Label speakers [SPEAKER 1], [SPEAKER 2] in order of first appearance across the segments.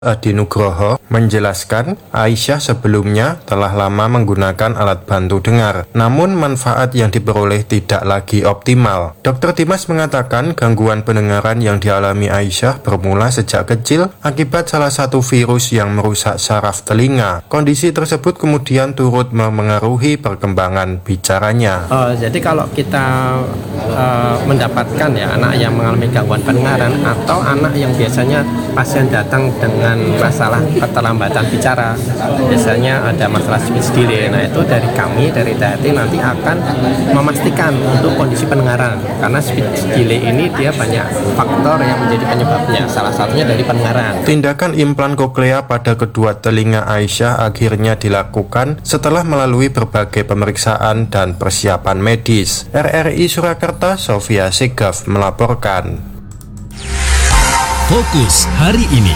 [SPEAKER 1] Adi Nugroho menjelaskan Aisyah sebelumnya telah lama menggunakan alat bantu dengar, namun manfaat yang diperoleh tidak lagi optimal. Dr. Dimas mengatakan gangguan pendengaran yang dialami Aisyah bermula sejak kecil akibat salah satu virus yang merusak saraf telinga. Kondisi tersebut kemudian turut memengaruhi perkembangan bicaranya.
[SPEAKER 2] Jadi kalau kita mendapatkan anak yang mengalami gangguan pendengaran atau anak yang biasanya pasien datang dengan masalah keterlambatan bicara, biasanya ada masalah speech delay. Nah, itu dari kami, dari THT nanti akan memastikan untuk kondisi pendengaran, karena speech delay ini dia banyak faktor yang menjadi penyebabnya, salah satunya dari pendengaran.
[SPEAKER 1] Tindakan implan koklea pada kedua telinga Aisyah akhirnya dilakukan setelah melalui berbagai pemeriksaan dan persiapan medis. RRI Surakarta, Sofia Segaf melaporkan.
[SPEAKER 3] Fokus hari ini.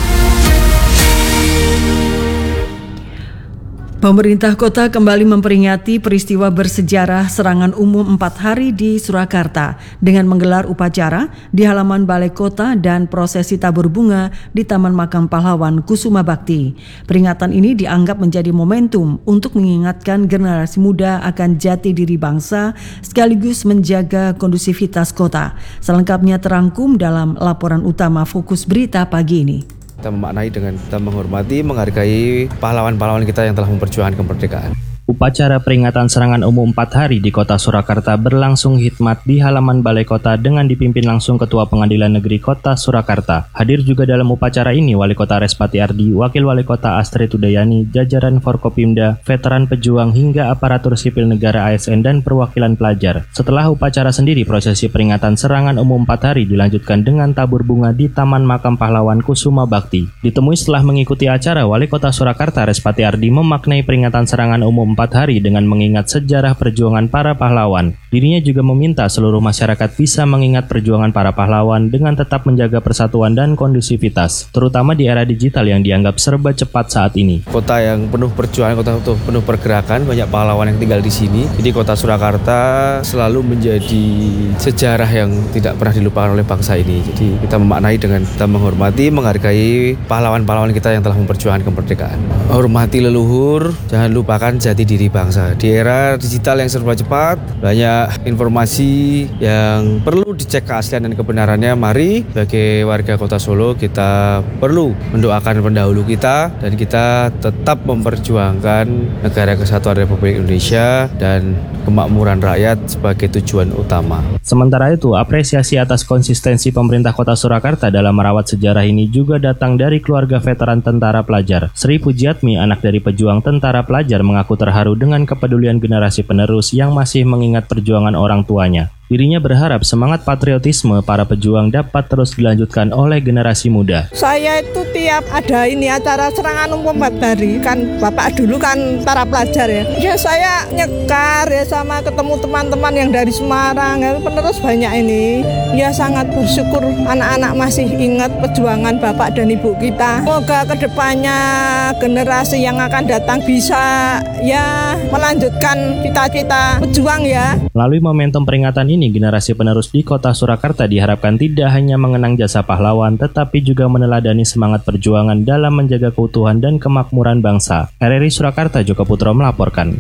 [SPEAKER 4] Pemerintah kota kembali memperingati peristiwa bersejarah serangan umum 4 hari di Surakarta dengan menggelar upacara di halaman Balai Kota dan prosesi tabur bunga di Taman Makam Pahlawan Kusuma Bakti. Peringatan ini dianggap menjadi momentum untuk mengingatkan generasi muda akan jati diri bangsa sekaligus menjaga kondusivitas kota. Selengkapnya terangkum dalam laporan utama Fokus Berita pagi ini.
[SPEAKER 5] Kita memaknai dengan kita menghormati, menghargai pahlawan-pahlawan kita yang telah memperjuangkan kemerdekaan.
[SPEAKER 6] Upacara peringatan serangan umum 4 hari di kota Surakarta berlangsung hikmat di halaman Balai Kota dengan dipimpin langsung Ketua Pengadilan Negeri Kota Surakarta. Hadir juga dalam upacara ini Wali Kota Respati Ardi, Wakil Wali Kota Astrid Udayani, jajaran Forkopimda, veteran pejuang hingga aparatur sipil negara ASN dan perwakilan pelajar. Setelah upacara sendiri, prosesi peringatan serangan umum 4 hari dilanjutkan dengan tabur bunga di Taman Makam Pahlawan Kusuma Bakti. Ditemui setelah mengikuti acara, Wali Kota Surakarta Respati Ardi memaknai peringatan serangan umum 4 hari dengan mengingat sejarah perjuangan para pahlawan. Dirinya juga meminta seluruh masyarakat bisa mengingat perjuangan para pahlawan dengan tetap menjaga persatuan dan kondusivitas, terutama di era digital yang dianggap serba cepat saat ini.
[SPEAKER 5] Kota yang penuh perjuangan, kota penuh pergerakan, banyak pahlawan yang tinggal di sini. Jadi kota Surakarta selalu menjadi sejarah yang tidak pernah dilupakan oleh bangsa ini. Jadi kita memaknai dengan kita menghormati, menghargai pahlawan-pahlawan kita yang telah memperjuangkan kemerdekaan. Hormati leluhur, jangan lupakan jati diri bangsa. Di era digital yang serba cepat, banyak informasi yang perlu dicek keaslian dan kebenarannya. Mari sebagai warga Kota Solo kita perlu mendoakan pendahulu kita dan kita tetap memperjuangkan negara kesatuan Republik Indonesia dan kemakmuran rakyat sebagai tujuan utama.
[SPEAKER 6] Sementara itu, apresiasi atas konsistensi pemerintah Kota Surakarta dalam merawat sejarah ini juga datang dari keluarga veteran tentara pelajar. Sri Pujiatmi, anak dari pejuang tentara pelajar, mengaku terharu dengan kepedulian generasi penerus yang masih mengingat perjuangan orang tuanya. Dirinya berharap semangat patriotisme para pejuang dapat terus dilanjutkan oleh generasi muda.
[SPEAKER 7] Saya itu tiap ada ini acara serangan umum 4 hari, kan Bapak dulu kan tentara pelajar ya. Ya saya nyekar ya sama ketemu teman-teman yang dari Semarang ya, penerus banyak ini. Ya sangat bersyukur anak-anak masih ingat perjuangan Bapak dan Ibu kita. Semoga kedepannya generasi yang akan datang bisa ya melanjutkan cita-cita pejuang ya.
[SPEAKER 6] Melalui momentum peringatan ini, generasi penerus di Kota Surakarta diharapkan tidak hanya mengenang jasa pahlawan, tetapi juga meneladani semangat perjuangan dalam menjaga keutuhan dan kemakmuran bangsa. RRI Surakarta, Joko Putro melaporkan.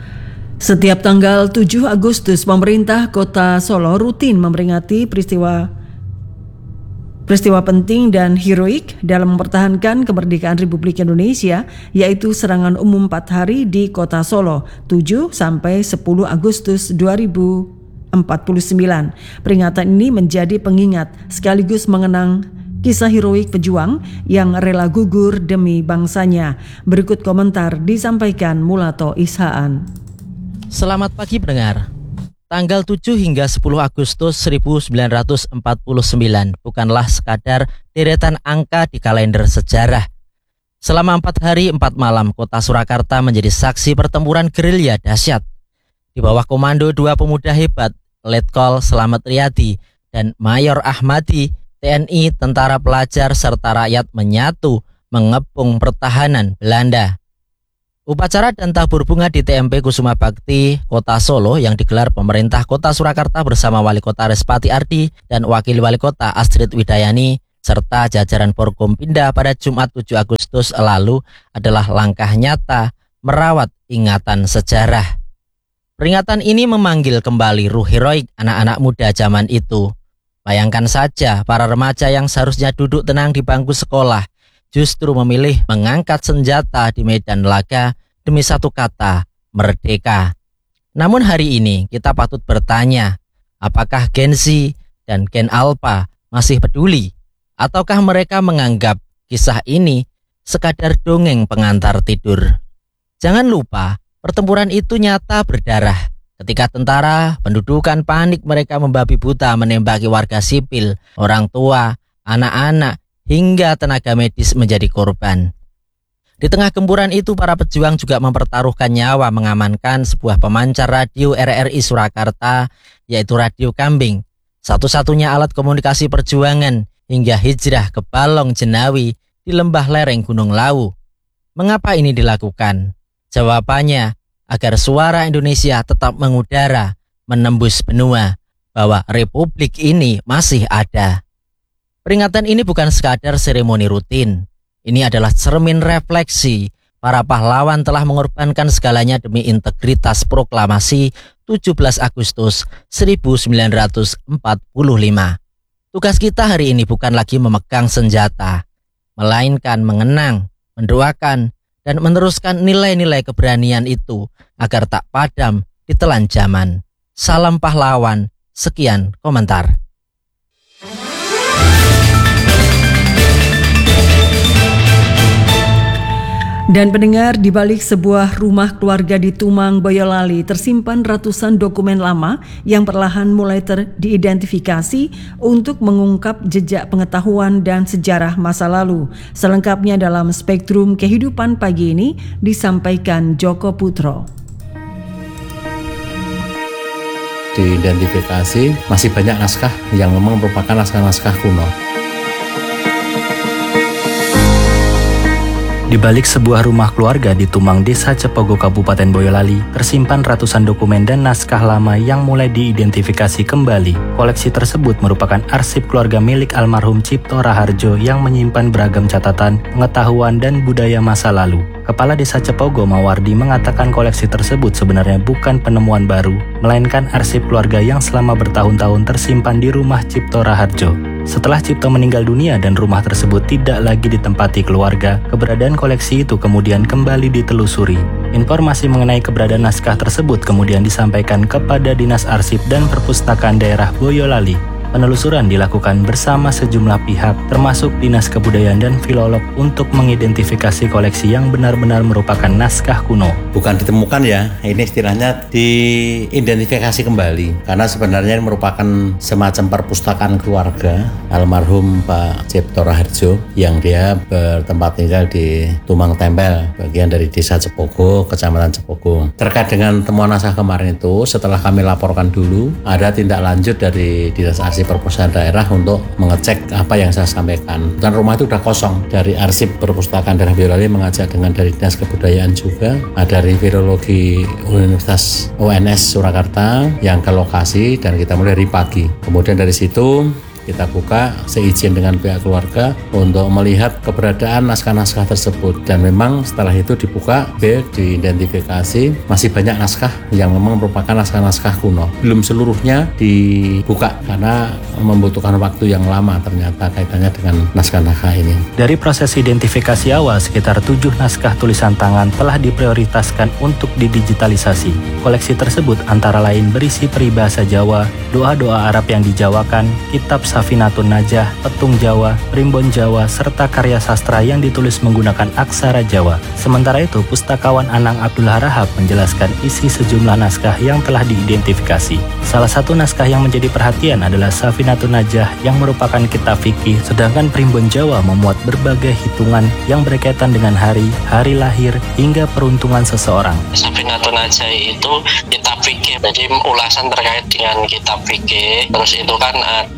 [SPEAKER 4] Setiap tanggal 7 Agustus, pemerintah Kota Solo rutin memperingati peristiwa penting dan heroik dalam mempertahankan kemerdekaan Republik Indonesia, yaitu serangan umum 4 hari di Kota Solo, 7 sampai 10 Agustus 2049. Peringatan ini menjadi pengingat sekaligus mengenang kisah heroik pejuang yang rela gugur demi bangsanya. Berikut komentar disampaikan Mulato Ishaan.
[SPEAKER 8] Selamat pagi pendengar. Tanggal 7 hingga 10 Agustus 1949 bukanlah sekadar deretan angka di kalender sejarah. Selama 4 hari 4 malam, Kota Surakarta menjadi saksi pertempuran gerilya dahsyat. Di bawah komando 2 pemuda hebat, Letkol Slamet Riyadi dan Mayor Ahmadi, TNI, tentara pelajar serta rakyat menyatu mengepung pertahanan Belanda. Upacara dan tabur bunga di TMP Kusuma Bakti, Kota Solo yang digelar pemerintah Kota Surakarta bersama Wali Kota Respati Ardi dan Wakil Wali Kota Astrid Udayani serta jajaran Forkompinda pada Jumat 7 Agustus lalu adalah langkah nyata merawat ingatan sejarah. Peringatan ini memanggil kembali ruh heroik anak-anak muda zaman itu. Bayangkan saja para remaja yang seharusnya duduk tenang di bangku sekolah justru memilih mengangkat senjata di medan laga demi satu kata, merdeka. Namun hari ini kita patut bertanya, apakah Gen Z dan Gen Alpha masih peduli? Ataukah mereka menganggap kisah ini sekadar dongeng pengantar tidur? Jangan lupa, pertempuran itu nyata berdarah. Ketika tentara, pendudukan panik, mereka membabi buta menembaki warga sipil, orang tua, anak-anak, hingga tenaga medis menjadi korban. Di tengah gempuran itu, para pejuang juga mempertaruhkan nyawa mengamankan sebuah pemancar radio RRI Surakarta, yaitu Radio Kambing, satu-satunya alat komunikasi perjuangan hingga hijrah ke Balong Jenawi di lembah lereng Gunung Lawu. Mengapa ini dilakukan? Jawabannya, agar suara Indonesia tetap mengudara, menembus benua, bahwa republik ini masih ada. Peringatan ini bukan sekadar seremoni rutin. Ini adalah cermin refleksi para pahlawan telah mengorbankan segalanya demi integritas proklamasi 17 Agustus 1945. Tugas kita hari ini bukan lagi memegang senjata, melainkan mengenang, mendoakan, dan meneruskan nilai-nilai keberanian itu agar tak padam ditelan zaman. Salam pahlawan, sekian komentar.
[SPEAKER 4] Dan pendengar, di balik sebuah rumah keluarga di Tumang, Boyolali tersimpan ratusan dokumen lama yang perlahan mulai teridentifikasi untuk mengungkap jejak pengetahuan dan sejarah masa lalu. Selengkapnya dalam Spektrum Kehidupan pagi ini disampaikan Joko Putro.
[SPEAKER 3] Diidentifikasi masih banyak naskah yang memang merupakan naskah-naskah kuno.
[SPEAKER 6] Di balik sebuah rumah keluarga di Tumang, Desa Cepogo, Kabupaten Boyolali, tersimpan ratusan dokumen dan naskah lama yang mulai diidentifikasi kembali. Koleksi tersebut merupakan arsip keluarga milik almarhum Cipto Raharjo yang menyimpan beragam catatan, pengetahuan, dan budaya masa lalu. Kepala Desa Cepogo, Mawardi, mengatakan koleksi tersebut sebenarnya bukan penemuan baru, melainkan arsip keluarga yang selama bertahun-tahun tersimpan di rumah Cipto Raharjo. Setelah Cipto meninggal dunia dan rumah tersebut tidak lagi ditempati keluarga, keberadaan koleksi itu kemudian kembali ditelusuri. Informasi mengenai keberadaan naskah tersebut kemudian disampaikan kepada Dinas Arsip dan Perpustakaan Daerah Boyolali. Penelusuran dilakukan bersama sejumlah pihak, termasuk Dinas Kebudayaan dan Filolog, untuk mengidentifikasi koleksi yang benar-benar merupakan naskah kuno.
[SPEAKER 3] Bukan ditemukan ya, ini istilahnya diidentifikasi kembali. Karena sebenarnya ini merupakan semacam perpustakaan keluarga almarhum Pak Cipto Raharjo yang dia bertempat tinggal di Tumang Tempel, bagian dari Desa Cepogo, Kecamatan Cepogo. Terkait dengan temuan naskah kemarin itu, setelah kami laporkan dulu, ada tindak lanjut dari Dinas Arsip Perpustakaan Daerah untuk mengecek apa yang saya sampaikan. Dan rumah itu sudah kosong. Dari Arsip Perpustakaan Daerah Boyolali mengajak dengan dari Dinas Kebudayaan juga, ada dari Virologi Universitas UNS Surakarta yang ke lokasi, dan kita mulai dari pagi. Kemudian dari situ kita buka seizin dengan pihak keluarga untuk melihat keberadaan naskah-naskah tersebut, dan memang setelah itu dibuka, diidentifikasi masih banyak naskah yang memang merupakan naskah-naskah kuno. Belum seluruhnya dibuka karena membutuhkan waktu yang lama ternyata kaitannya dengan naskah-naskah ini.
[SPEAKER 6] Dari proses identifikasi awal, sekitar 7 naskah tulisan tangan telah diprioritaskan untuk didigitalisasi. Koleksi tersebut antara lain berisi peribahasa Jawa, doa-doa Arab yang dijawakan, kitab Safinatun Najah, petung Jawa, primbon Jawa, serta karya sastra yang ditulis menggunakan aksara Jawa. Sementara itu, pustakawan Anang Abdul Harahap menjelaskan isi sejumlah naskah yang telah diidentifikasi. Salah satu naskah yang menjadi perhatian adalah Safinatun Najah yang merupakan kitab fikih, sedangkan primbon Jawa memuat berbagai hitungan yang berkaitan dengan hari, hari lahir, hingga peruntungan seseorang.
[SPEAKER 9] Safinatun Najah itu kitab fikih, jadi ulasan terkait dengan kitab fikih. Terus itu kan ada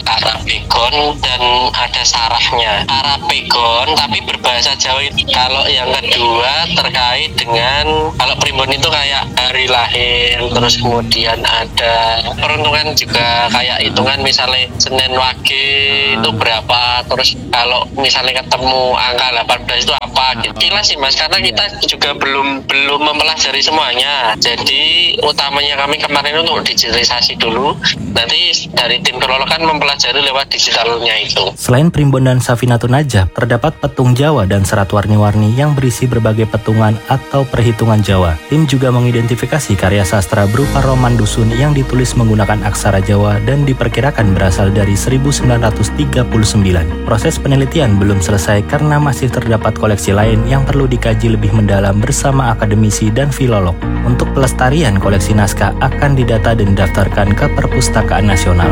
[SPEAKER 9] Arapegon dan ada sarafnya. Arapegon tapi berbahasa Jawa itu. Kalau yang kedua terkait dengan kalau primbon itu kayak hari lahir, terus kemudian ada peruntungan juga kayak hitungan misalnya Senin Wage itu berapa, terus kalau misalnya ketemu angka 18 itu apa gitu. Kilas sih Mas, karena kita juga belum mempelajari semuanya. Jadi utamanya kami kemarin untuk digitalisasi dulu, nanti dari tim filolog kan mempelajari lewat digitalnya itu.
[SPEAKER 6] Selain primbon dan Safinatun Najah, terdapat petung Jawa dan serat warni-warni yang berisi berbagai petungan atau perhitungan Jawa. Tim juga mengidentifikasi karya sastra berupa roman dusun yang ditulis menggunakan aksara Jawa dan diperkirakan berasal dari 1939. Proses penelitian belum selesai karena masih terdapat koleksi lain yang perlu dikaji lebih mendalam bersama akademisi dan filolog. Untuk pelestarian koleksi naskah akan didata dan didaftarkan ke Perpustakaan Nasional.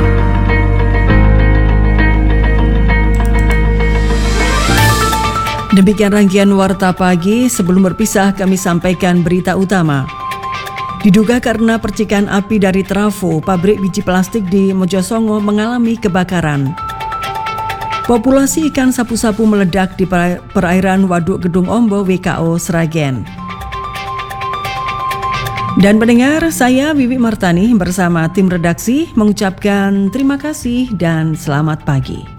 [SPEAKER 4] Demikian rangkaian Warta Pagi. Sebelum berpisah, kami sampaikan berita utama. Diduga karena percikan api dari trafo, pabrik biji plastik di Mojosongo mengalami kebakaran. Populasi ikan sapu-sapu meledak di perairan Waduk Gedung Ombo WKO Sragen. Dan pendengar, saya Wiwi Martani bersama tim redaksi mengucapkan terima kasih dan selamat pagi.